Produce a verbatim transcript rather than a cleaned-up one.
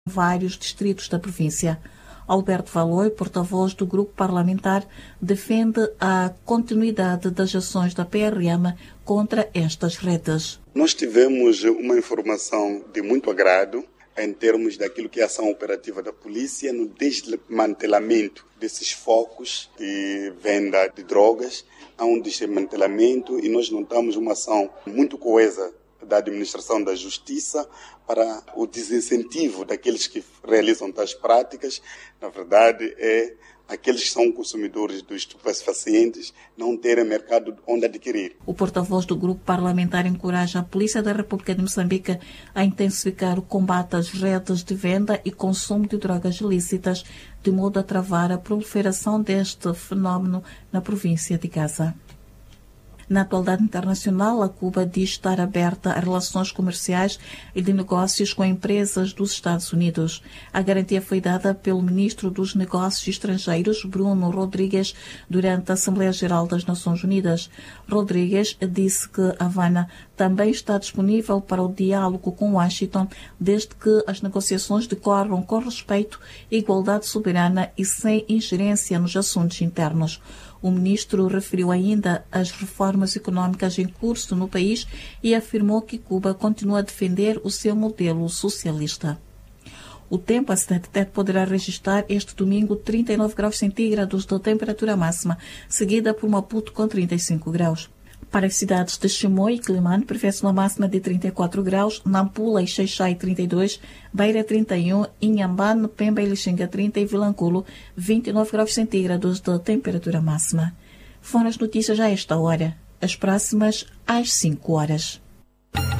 vários distritos da província. Alberto Valoi, porta-voz do grupo parlamentar, defende a continuidade das ações da P R M contra estas redes. Nós tivemos uma informação de muito agrado em termos daquilo que é a ação operativa da polícia no desmantelamento desses focos de venda de drogas. Há um desmantelamento e nós notamos uma ação muito coesa da administração da justiça para o desincentivo daqueles que realizam tais práticas. Na verdade, é aqueles que são consumidores dos estupefacientes não terem mercado onde adquirir. O porta-voz do grupo parlamentar encoraja a Polícia da República de Moçambique a intensificar o combate às redes de venda e consumo de drogas ilícitas, de modo a travar a proliferação deste fenómeno na província de Gaza. Na atualidade internacional, a Cuba diz estar aberta a relações comerciais e de negócios com empresas dos Estados Unidos. A garantia foi dada pelo ministro dos Negócios Estrangeiros, Bruno Rodrigues, durante a Assembleia Geral das Nações Unidas. Rodrigues disse que Havana também está disponível para o diálogo com Washington, desde que as negociações decorram com respeito, igualdade soberana e sem ingerência nos assuntos internos. O ministro referiu ainda as reformas económicas em curso no país e afirmou que Cuba continua a defender o seu modelo socialista. O tempo, a cidade de Tete poderá registrar este domingo trinta e nove graus centígrados de temperatura máxima, seguida por Maputo com trinta e cinco graus. Para as cidades de Chimoio e Quelimane, prevê-se uma máxima de trinta e quatro graus, Nampula e Xai-Xai trinta e dois, Beira trinta e um, Inhambane, Pemba e Lixinga trinta e Vilanculo vinte e nove graus centígrados de temperatura máxima. Foram as notícias a esta hora. As próximas às cinco horas.